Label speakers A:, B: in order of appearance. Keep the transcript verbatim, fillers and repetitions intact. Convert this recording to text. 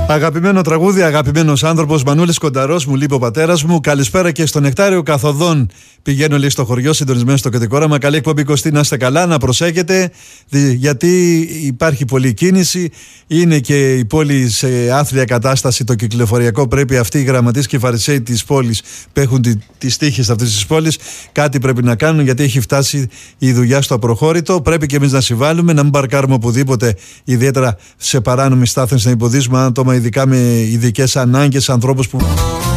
A: Αγαπημένο τραγούδι, αγαπημένος άνθρωπος, Μανούλης Κονταρός, μου λείπει ο πατέρας μου. Καλησπέρα και στο Νεκτάριο Καθοδόν. Πηγαίνω λίγο στο χωριό, συντονισμένο στο κεντρικό όραμα. Καλή εκπομπή, Κωστή, να είστε καλά, να προσέχετε, γιατί υπάρχει πολλή κίνηση. Είναι και η πόλη σε άθλια κατάσταση, το κυκλοφοριακό. Πρέπει αυτοί οι γραμματείς και οι φαρισαίοι της πόλης που έχουν τις τύχες αυτής της πόλης, κάτι πρέπει να κάνουν, γιατί έχει φτάσει η δουλειά στο απροχώρητο. Πρέπει και εμείς να συμβάλλουμε, να μην παρκάρουμε οπουδήποτε, ιδιαίτερα σε παράνομη στάθμιση, να υποδείσουμε άτομα, ειδικά με ειδικές ανάγκες, ανθρώπους που